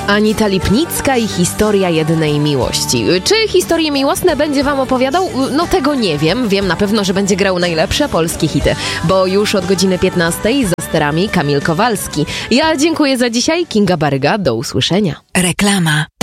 Anita Lipnicka i historia jednej miłości. Czy historie miłosne będzie wam opowiadał? No tego nie wiem. Wiem na pewno, że będzie grał najlepsze polskie hity, bo już od godziny 15 za sterami Kamil Kowalski. Ja dziękuję za dzisiaj. Kinga Baryga, do usłyszenia. Reklama.